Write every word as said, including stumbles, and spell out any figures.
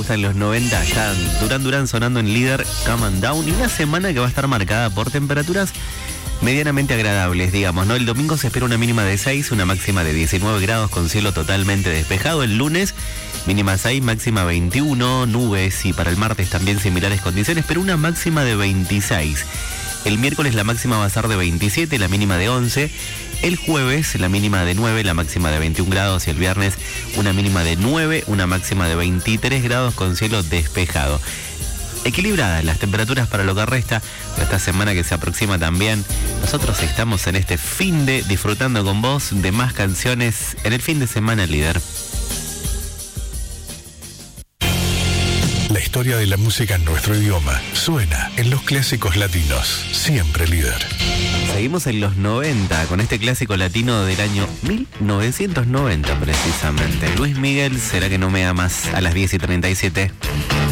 hasta en los noventa. Está Duran Duran sonando en líder, Come on Down. Y una semana que va a estar marcada por temperaturas medianamente agradables, digamos, ¿no? El domingo se espera una mínima de seis, una máxima de diecinueve grados con cielo totalmente despejado. El lunes, mínima seis, máxima veintiuno, nubes, y para el martes también similares condiciones, pero una máxima de veintiséis. El miércoles la máxima va a ser de veintisiete, la mínima de once. El jueves la mínima de nueve, la máxima de veintiún grados. Y el viernes una mínima de nueve, una máxima de veintitrés grados con cielo despejado. Equilibradas las temperaturas para lo que resta de esta semana que se aproxima también. Nosotros estamos en este fin de disfrutando con vos de más canciones en el fin de semana líder. La historia de la música en nuestro idioma suena en los clásicos latinos, siempre líder. Seguimos en los noventa con este clásico latino del año mil novecientos noventa precisamente. Luis Miguel, ¿será que no me amas? A las diez y treinta y siete.